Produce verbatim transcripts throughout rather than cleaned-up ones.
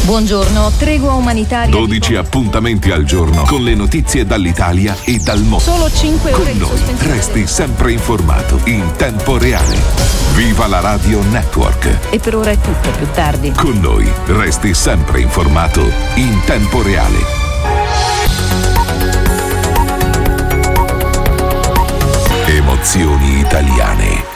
Buongiorno, tregua umanitaria. dodici appuntamenti al giorno con le notizie dall'Italia e dal mondo. Solo cinque ore con di noi sospensione. resti sempre informato in tempo reale. Viva la Radio Network. E per ora è tutto, più tardi. Con noi resti sempre informato in tempo reale. Emozioni italiane.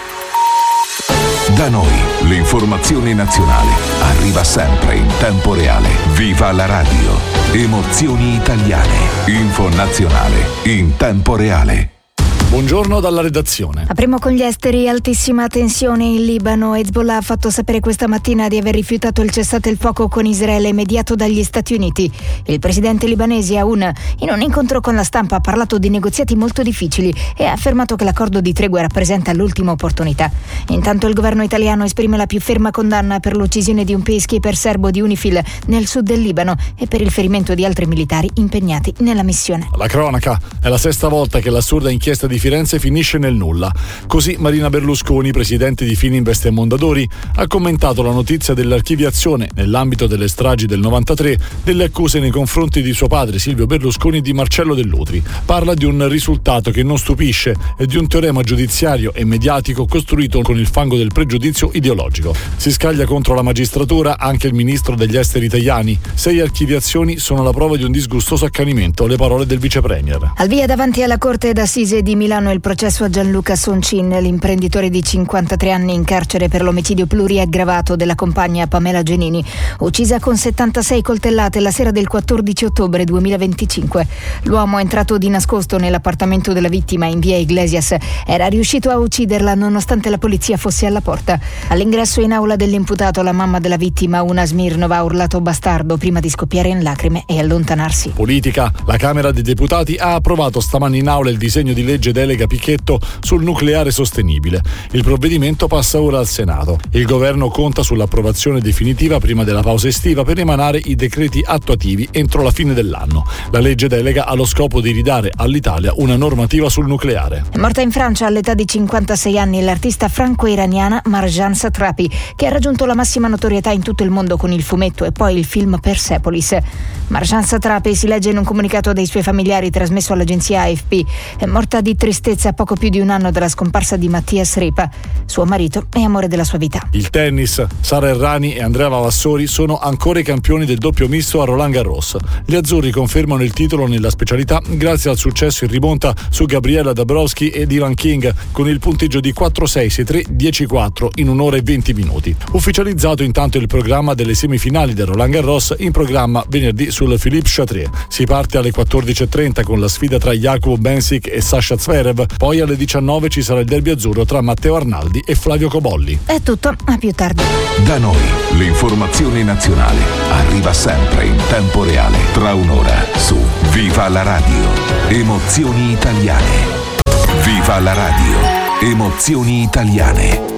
Da noi l'informazione nazionale arriva sempre in tempo reale. Viva la radio. Emozioni italiane. Info nazionale in tempo reale. Buongiorno dalla redazione. Apriamo con gli esteri. Altissima tensione in Libano. Hezbollah ha fatto sapere questa mattina di aver rifiutato il cessate il fuoco con Israele mediato dagli Stati Uniti. Il presidente libanese Aoun, in un incontro con la stampa, ha parlato di negoziati molto difficili e ha affermato che l'accordo di tregua rappresenta l'ultima opportunità. Intanto il governo italiano esprime la più ferma condanna per l'uccisione di un peacekeeper serbo di UNIFIL nel sud del Libano e per il ferimento di altri militari impegnati nella missione. La cronaca: è la sesta volta che l'assurda inchiesta di Firenze finisce nel nulla. Così Marina Berlusconi, presidente di Fininvest e Mondadori, ha commentato la notizia dell'archiviazione, nell'ambito delle stragi del novantatré, delle accuse nei confronti di suo padre Silvio Berlusconi e di Marcello Dell'Utri. Parla di un risultato che non stupisce e di un teorema giudiziario e mediatico costruito con il fango del pregiudizio ideologico. Si scaglia contro la magistratura anche il ministro degli esteri Tajani. Sei archiviazioni sono la prova di un disgustoso accanimento, le parole del vice premier. Al via davanti alla Corte d'Assise di Milano il processo a Gianluca Soncin, l'imprenditore di cinquantatré anni in carcere per l'omicidio pluriaggravato della compagna Pamela Genini, uccisa con settantasei coltellate la sera del quattordici ottobre duemilaventicinque. L'uomo è entrato di nascosto nell'appartamento della vittima in via Iglesias. Era riuscito a ucciderla nonostante la polizia fosse alla porta. All'ingresso in aula dell'imputato, la mamma della vittima, Una Smirnova, ha urlato bastardo prima di scoppiare in lacrime e allontanarsi. Politica. La Camera dei Deputati ha approvato stamani in aula il disegno di legge delega Pichetto sul nucleare sostenibile. Il provvedimento passa ora al Senato. Il governo conta sull'approvazione definitiva prima della pausa estiva per emanare i decreti attuativi entro la fine dell'anno. La legge delega ha lo scopo di ridare all'Italia una normativa sul nucleare. È morta in Francia all'età di cinquantasei anni l'artista franco-iraniana Marjane Satrapi, che ha raggiunto la massima notorietà in tutto il mondo con il fumetto e poi il film Persepolis. Marjane Satrapi, si legge in un comunicato dei suoi familiari trasmesso all'agenzia A F P, è morta di tristezza a poco più di un anno dalla scomparsa di Mattias Ripa, suo marito e amore della sua vita. Il tennis. Sara Errani e Andrea Vavassori sono ancora i campioni del doppio misto a Roland Garros. Gli azzurri confermano il titolo nella specialità grazie al successo in rimonta su Gabriela Dabrowski ed Ivan King con il punteggio di quattro sei, sei tre, dieci quattro in un'ora e venti minuti. Ufficializzato intanto il programma delle semifinali del Roland Garros, in programma venerdì sul Philippe Chatrier. Si parte alle quattordici e trenta con la sfida tra Jacopo Bensic e Sasha Zverev, poi alle diciannove ci sarà il derby azzurro tra Matteo Arnaldi e Flavio Cobolli. È tutto, a più tardi. Da noi l'informazione nazionale arriva sempre in tempo reale. Tra un'ora su Viva la Radio. Emozioni italiane. Viva la Radio. Emozioni italiane.